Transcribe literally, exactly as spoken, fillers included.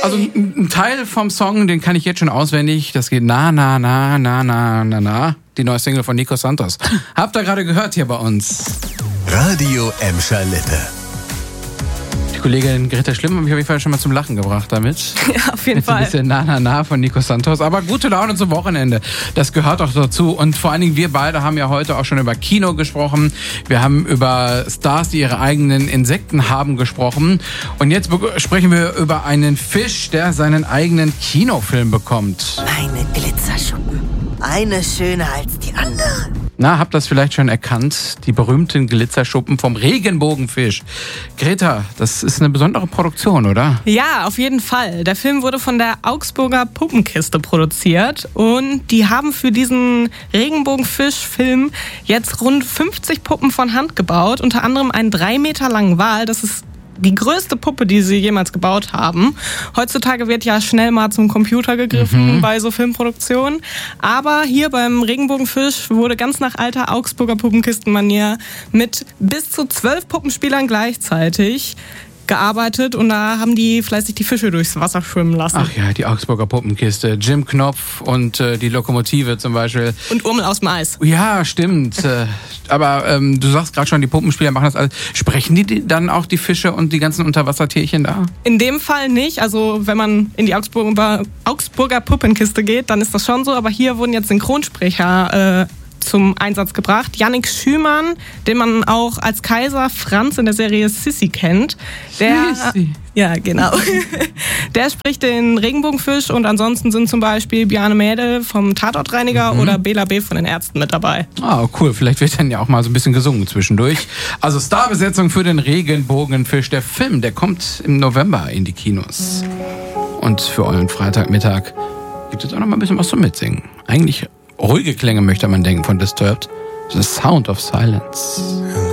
Also ein Teil vom Song, den kann ich jetzt schon auswendig. Das geht na, na, na, na, na, na, na. Die neue Single von Nico Santos. Habt ihr gerade gehört hier bei uns? Radio Emscher Lippe. Die Kollegin Greta Schlimm hat mich auf jeden Fall schon mal zum Lachen gebracht damit. Ja, auf jeden Jetzt Fall. ein bisschen na, na, na von Nico Santos. Aber gute Laune zum Wochenende. Das gehört auch dazu. Und vor allen Dingen wir beide haben ja heute auch schon über Kino gesprochen. Wir haben über Stars, die ihre eigenen Insekten haben, gesprochen. Und jetzt be- sprechen wir über einen Fisch, der seinen eigenen Kinofilm bekommt. Meine Glitzerschuppen. Eine schöner als die andere. Na, habt ihr das vielleicht schon erkannt? Die berühmten Glitzerschuppen vom Regenbogenfisch. Greta, das ist eine besondere Produktion, oder? Ja, auf jeden Fall. Der Film wurde von der Augsburger Puppenkiste produziert und die haben für diesen Regenbogenfisch-Film jetzt rund fünfzig Puppen von Hand gebaut, unter anderem einen drei Meter langen Wal. Das ist die größte Puppe, die sie jemals gebaut haben. Heutzutage wird ja schnell mal zum Computer gegriffen mhm. bei so Filmproduktionen. Aber hier beim Regenbogenfisch wurde ganz nach alter Augsburger Puppenkistenmanier mit bis zu zwölf Puppenspielern gleichzeitig gearbeitet und da haben die fleißig die Fische durchs Wasser schwimmen lassen. Ach ja, die Augsburger Puppenkiste. Jim Knopf und äh, die Lokomotive zum Beispiel. Und Urmel aus dem Eis. Ja, stimmt. Aber ähm, du sagst gerade schon, die Puppenspieler machen das alles. Sprechen die dann auch die Fische und die ganzen Unterwassertierchen da? In dem Fall nicht. Also wenn man in die Augsburger, Augsburger Puppenkiste geht, dann ist das schon so. Aber hier wurden jetzt Synchronsprecher äh, zum Einsatz gebracht. Yannick Schümann, den man auch als Kaiser Franz in der Serie Sissi kennt. Der, Sissi? Ja, genau. Der spricht den Regenbogenfisch und ansonsten sind zum Beispiel Bjarne Mädel vom Tatortreiniger mhm. oder Bela B. von den Ärzten mit dabei. Ah, cool. Vielleicht wird dann ja auch mal so ein bisschen gesungen zwischendurch. Also Starbesetzung für den Regenbogenfisch. Der Film, der kommt im November in die Kinos. Und für euren Freitagmittag gibt es auch noch mal ein bisschen was zum Mitsingen. Eigentlich ruhige Klänge möchte man denken von Disturbed. The Sound of Silence.